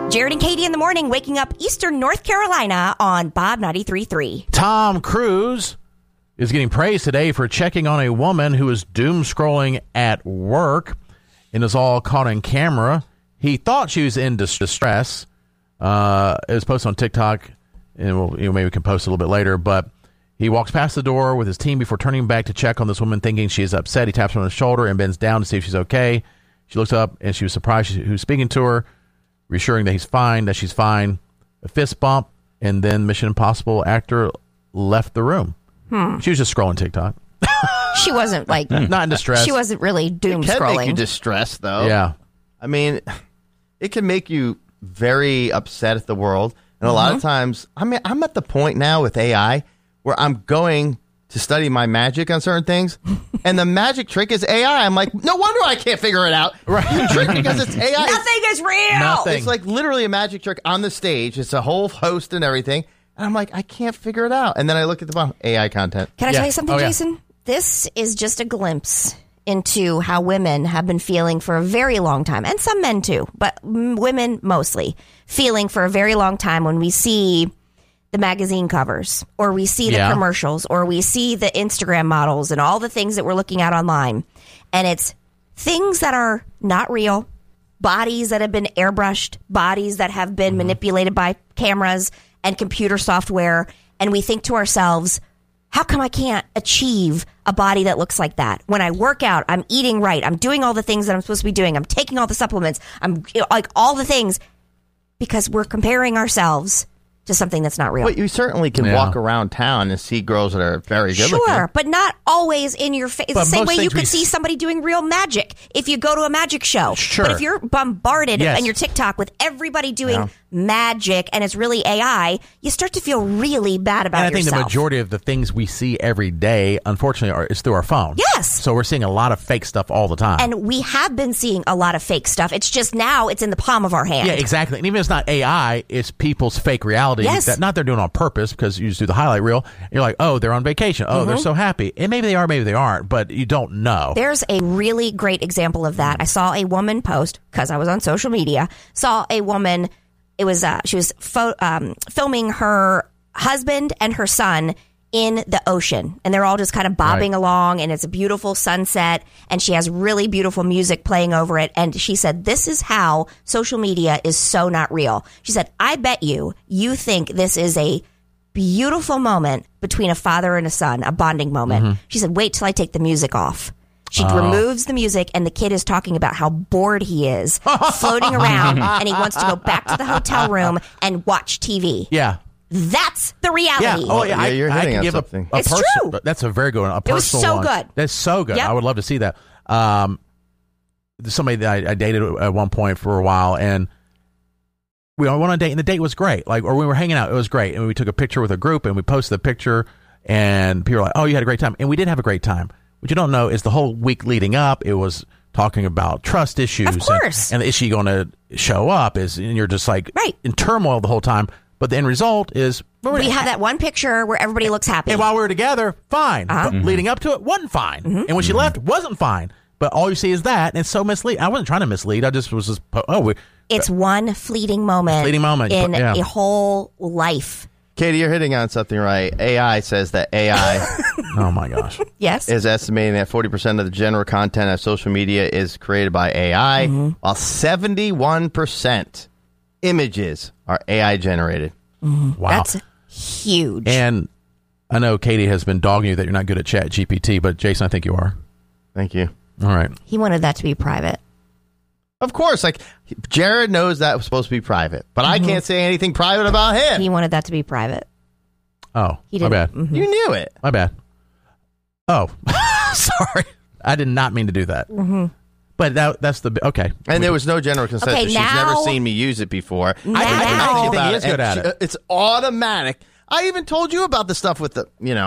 Jared and Katie in the morning, waking up Eastern North Carolina on Bob 93.3. Tom Cruise is getting praised today for checking on a woman who was doom scrolling at work and is all caught on camera. He thought she was in distress. It was posted on TikTok, and maybe we can post it a little bit later, but he walks past the door with his team before turning back to check on this woman, thinking she's upset. He taps her on the shoulder and bends down to see if she's okay. She looks up, and she was surprised who's speaking to her, reassuring that he's fine, that she's fine. A fist bump, and then Mission Impossible actor left the room. She was just scrolling TikTok. She wasn't like not in distress. She wasn't really doom It can scrolling. make you distressed, though. Yeah. I mean, it can make you very upset at the world. And a lot of times, I mean, I'm at the point now with AI where I'm going to study my magic on certain things, and the magic trick is AI. I'm like, no wonder I can't figure it out. Right. You trick because it's AI. Nothing is real. Nothing. It's like literally a magic trick on the stage. It's a whole host and everything. And I'm like, I can't figure it out. And then I look at the bottom, AI content. Can I Yeah. tell you something, Oh, yeah. Jason? This is just a glimpse into how women have been feeling for a very long time, and some men too, but women mostly, feeling for a very long time when we see the magazine covers, or we see the commercials, or we see the Instagram models and all the things that we're looking at online. And it's things that are not real, bodies that have been airbrushed, bodies that have been manipulated by cameras and computer software. And we think to ourselves, how come I can't achieve a body that looks like that? When I work out, I'm eating right, I'm doing all the things that I'm supposed to be doing, I'm taking all the supplements, I'm like all the things, because we're comparing ourselves to something that's not real. But you certainly can walk around town and see girls that are very good looking. Sure, but not always in your face. It's But the same most way you things could we see somebody doing real magic if you go to a magic show. Sure. But if you're bombarded Yes. on your TikTok with everybody doing magic and it's really AI, you start to feel really bad about And I think yourself. the majority of the things we see every day, unfortunately, is through our phone. Yes. So we're seeing a lot of fake stuff all the time. And we have been seeing a lot of fake stuff. It's just now it's in the palm of our hand. yeah, exactly. And even if it's not AI, it's people's fake reality. Yes. That not they're doing on purpose, because you just do the highlight reel. And you're like, oh, they're on vacation. Oh, they're so happy. And maybe they are, maybe they aren't, but you don't know. There's a really great example of that. I saw a woman post, because I was on social media, saw a woman, it was she was filming her husband and her son in the ocean, and they're all just kind of bobbing along, and it's a beautiful sunset, and she has really beautiful music playing over it, and she said, this is how social media is so not real. She said, I bet you think this is a beautiful moment between a father and a son, a bonding moment. She said, wait till I take the music off. She removes the music, and the kid is talking about how bored he is, floating around, and he wants to go back to the hotel room and watch TV. Yeah. That's the reality. Yeah. Oh, yeah. You're I hitting can on give something. a It's person. true. That's a very good one. A It was personal so one. good. That's so good. Yep. I would love to see that. Somebody that I dated at one point for a while, and we went on a date, and the date was great. Or we were hanging out, it was great, and we took a picture with a group, and we posted the picture, and people were like, "Oh, you had a great time," and we did have a great time. What you don't know is the whole week leading up, it was talking about trust issues. Of course. And is she going to show up? And you're just like in turmoil the whole time. But the end result is We have that one picture where everybody looks happy. and while we were together, fine. But leading up to it, wasn't fine. And when she left, wasn't fine. But all you see is that, and it's so misleading. I wasn't trying to mislead. I just was just, It's one fleeting moment, in a whole life. Katie, you're hitting on something right. AI says that AI oh my gosh. Yes. is estimating that 40% of the general content of social media is created by AI, while 71% images are AI generated. Wow. That's huge. And I know Katie has been dogging you that you're not good at Chat GPT, but Jason, I think you are. Thank you. All right. He wanted that to be private. Of course, like Jared knows that was supposed to be private, but I can't say anything private about him. He wanted that to be private. Oh, He my didn't. bad. You knew it. My bad. Oh, sorry. I did not mean to do that. But that's the okay. And there was no general consensus. Okay, She's now- never seen me use it before. Now- I actually think about he is good and at it. It's automatic. I even told you about the stuff with the,